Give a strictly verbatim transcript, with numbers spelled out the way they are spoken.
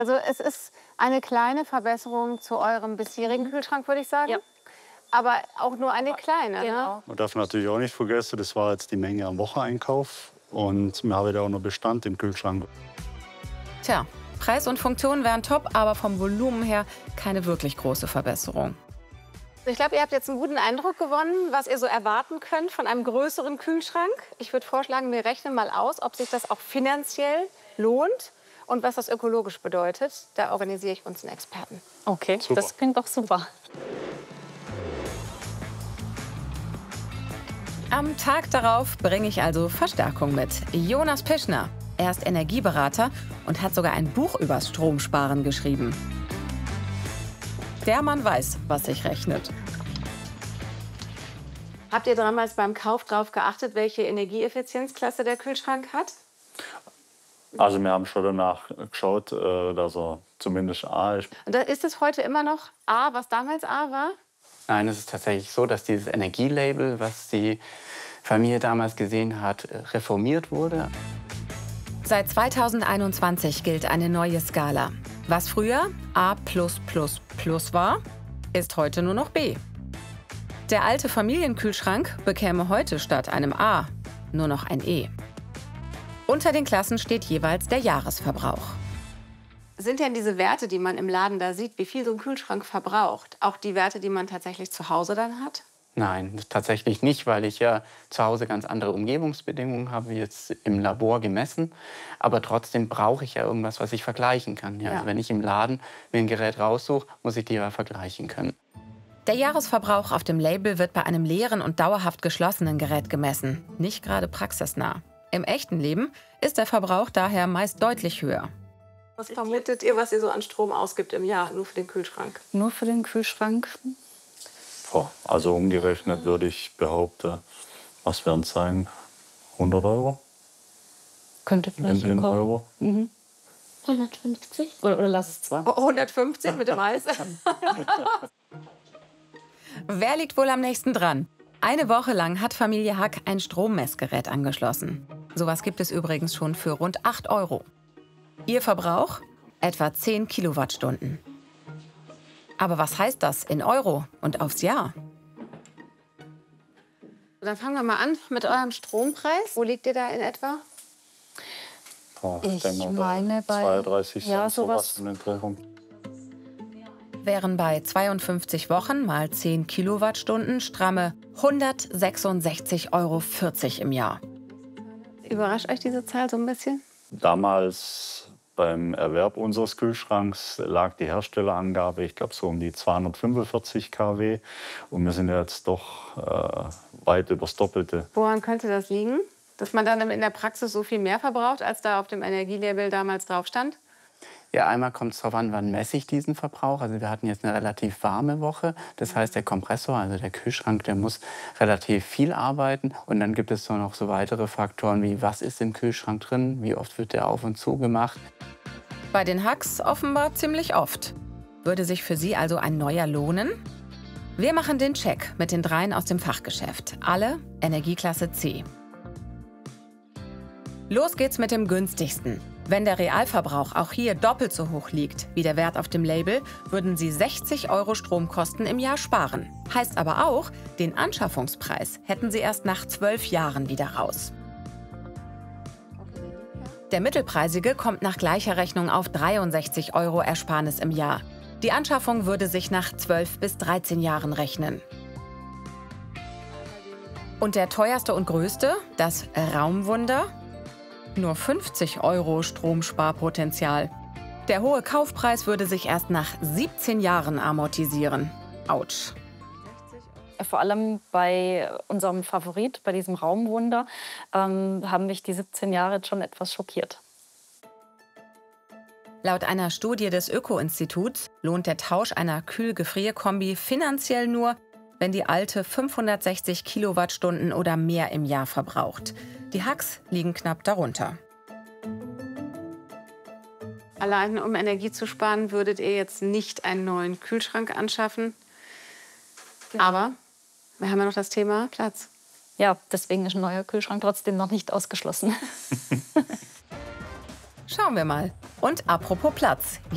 Also es ist eine kleine Verbesserung zu eurem bisherigen Kühlschrank, würde ich sagen. Ja. Aber auch nur eine kleine. Genau. Ne? Man darf natürlich auch nicht vergessen, das war jetzt die Menge am Wocheneinkauf. Und wir haben ja auch noch Bestand im Kühlschrank. Tja, Preis und Funktion wären top, aber vom Volumen her keine wirklich große Verbesserung. Ich glaube, ihr habt jetzt einen guten Eindruck gewonnen, was ihr so erwarten könnt von einem größeren Kühlschrank. Ich würde vorschlagen, wir rechnen mal aus, ob sich das auch finanziell lohnt und was das ökologisch bedeutet. Da organisiere ich uns einen Experten. Okay, Super. das klingt doch super. Am Tag darauf bringe ich also Verstärkung mit. Jonas Pischner. Er ist Energieberater und hat sogar ein Buch übers Stromsparen geschrieben. Der Mann weiß, was sich rechnet. Habt ihr damals beim Kauf darauf geachtet, welche Energieeffizienzklasse der Kühlschrank hat? Also wir haben schon danach geschaut, äh, dass er zumindest A ist. Und da ist es heute immer noch A, was damals A war? Nein, es ist tatsächlich so, dass dieses Energielabel, was die Familie damals gesehen hat, reformiert wurde. Seit zweitausendeinundzwanzig gilt eine neue Skala. Was früher A plus plus plus war, ist heute nur noch B. Der alte Familienkühlschrank bekäme heute statt einem A nur noch ein E. Unter den Klassen steht jeweils der Jahresverbrauch. Sind denn diese Werte, die man im Laden da sieht, wie viel so ein Kühlschrank verbraucht, auch die Werte, die man tatsächlich zu Hause dann hat? Nein, tatsächlich nicht, weil ich ja zu Hause ganz andere Umgebungsbedingungen habe, wie jetzt im Labor gemessen. Aber trotzdem brauche ich ja irgendwas, was ich vergleichen kann. Ja, Ja. Also wenn ich im Laden mir ein Gerät raussuche, muss ich die ja vergleichen können. Der Jahresverbrauch auf dem Label wird bei einem leeren und dauerhaft geschlossenen Gerät gemessen, nicht gerade praxisnah. Im echten Leben ist der Verbrauch daher meist deutlich höher. Was vermutet ihr, was ihr so an Strom ausgibt im Jahr, nur für den Kühlschrank? Nur für den Kühlschrank. Boah, also umgerechnet würde ich behaupten, was werden es sein? hundert Euro? Könnte vielleicht In, in kommen. Euro? hundertfünfzig? Oder, oder lass es zwei. Oh, hundertfünfzig mit dem Eis? Wer liegt wohl am nächsten dran? Eine Woche lang hat Familie Hack ein Strommessgerät angeschlossen. Sowas gibt es übrigens schon für rund acht Euro. Ihr Verbrauch? Etwa zehn Kilowattstunden. Aber was heißt das in Euro und aufs Jahr? Dann fangen wir mal an mit eurem Strompreis. Wo liegt ihr da in etwa? Boah, Ich denke mal, meine bei- zweiunddreißig ja, Cent, sowas. in den Dreh rum. Wären bei zweiundfünfzig Wochen mal zehn Kilowattstunden stramme hundertsechsundsechzig Euro vierzig im Jahr. Überrascht euch diese Zahl so ein bisschen? Damals beim Erwerb unseres Kühlschranks lag die Herstellerangabe, ich glaube, so um die zweihundertfünfundvierzig Kilowatt. Und wir sind ja jetzt doch äh, weit übers Doppelte. Woran könnte das liegen? Dass man dann in der Praxis so viel mehr verbraucht, als da auf dem Energielabel damals drauf stand? Ja, einmal kommt es darauf an, wann messe ich diesen Verbrauch. Also wir hatten jetzt eine relativ warme Woche. Das heißt, der Kompressor, also der Kühlschrank, der muss relativ viel arbeiten. Und dann gibt es so noch so weitere Faktoren wie, was ist im Kühlschrank drin, wie oft wird der auf und zu gemacht. Bei den Hacks offenbar ziemlich oft. Würde sich für Sie also ein neuer lohnen? Wir machen den Check mit den dreien aus dem Fachgeschäft. Alle Energieklasse C. Los geht's mit dem günstigsten. Wenn der Realverbrauch auch hier doppelt so hoch liegt wie der Wert auf dem Label, würden Sie sechzig Euro Stromkosten im Jahr sparen. Heißt aber auch, den Anschaffungspreis hätten Sie erst nach zwölf Jahren wieder raus. Der mittelpreisige kommt nach gleicher Rechnung auf dreiundsechzig Euro Ersparnis im Jahr. Die Anschaffung würde sich nach zwölf bis dreizehn Jahren rechnen. Und der teuerste und größte, das Raumwunder? Nur fünfzig Euro Stromsparpotenzial. Der hohe Kaufpreis würde sich erst nach siebzehn Jahren amortisieren. Autsch. Vor allem bei unserem Favorit, bei diesem Raumwunder, ähm, haben mich die siebzehn Jahre jetzt schon etwas schockiert. Laut einer Studie des Öko-Instituts lohnt der Tausch einer Kühl-Gefrier-Kombi finanziell nur, wenn die alte fünfhundertsechzig Kilowattstunden oder mehr im Jahr verbraucht. Die Hacks liegen knapp darunter. Allein um Energie zu sparen, würdet ihr jetzt nicht einen neuen Kühlschrank anschaffen. Aber wir haben ja noch das Thema Platz. Ja, deswegen ist ein neuer Kühlschrank trotzdem noch nicht ausgeschlossen. Schauen wir mal. Und apropos Platz.